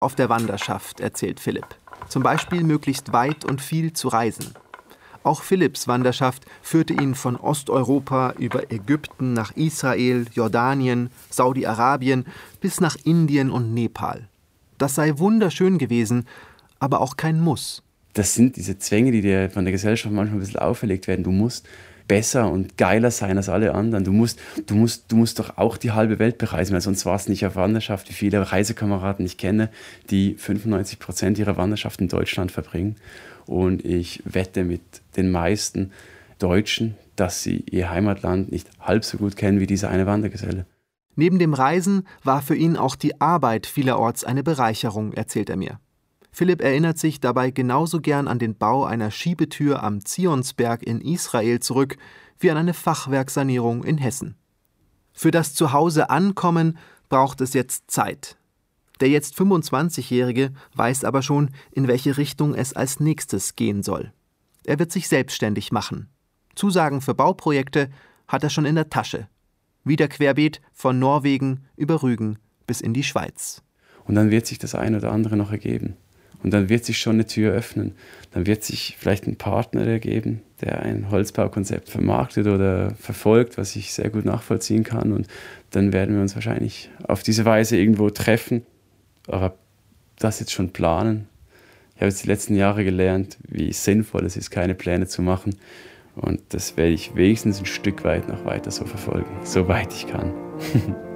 auf der Wanderschaft, erzählt Philipp. Zum Beispiel möglichst weit und viel zu reisen. Auch Philipps Wanderschaft führte ihn von Osteuropa über Ägypten nach Israel, Jordanien, Saudi-Arabien bis nach Indien und Nepal. Das sei wunderschön gewesen, aber auch kein Muss. Das sind diese Zwänge, die dir von der Gesellschaft manchmal ein bisschen auferlegt werden. Du musst besser und geiler sein als alle anderen. Du musst doch auch die halbe Welt bereisen, weil sonst war es nicht auf Wanderschaft, wie viele Reisekameraden ich kenne, die 95% ihrer Wanderschaft in Deutschland verbringen. Und ich wette mit den meisten Deutschen, dass sie ihr Heimatland nicht halb so gut kennen wie dieser eine Wandergeselle. Neben dem Reisen war für ihn auch die Arbeit vielerorts eine Bereicherung, erzählt er mir. Philipp erinnert sich dabei genauso gern an den Bau einer Schiebetür am Zionsberg in Israel zurück, wie an eine Fachwerksanierung in Hessen. Für das Zuhause ankommen braucht es jetzt Zeit. Der jetzt 25-Jährige weiß aber schon, in welche Richtung es als nächstes gehen soll. Er wird sich selbstständig machen. Zusagen für Bauprojekte hat er schon in der Tasche. Wieder querbeet von Norwegen über Rügen bis in die Schweiz. Und dann wird sich das eine oder andere noch ergeben. Und dann wird sich schon eine Tür öffnen. Dann wird sich vielleicht ein Partner ergeben, der ein Holzbaukonzept vermarktet oder verfolgt, was ich sehr gut nachvollziehen kann. Und dann werden wir uns wahrscheinlich auf diese Weise irgendwo treffen. Aber das jetzt schon planen. Ich habe jetzt die letzten Jahre gelernt, wie sinnvoll es ist, keine Pläne zu machen. Und das werde ich wenigstens ein Stück weit noch weiter so verfolgen, soweit ich kann.